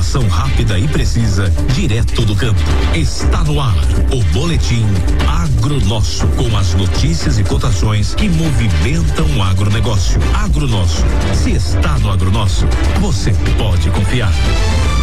Informação rápida e precisa, direto do campo. Está no ar o Boletim Agronosso, com as notícias e cotações que movimentam o agronegócio. Agronosso. Se está no Agronosso, você pode confiar.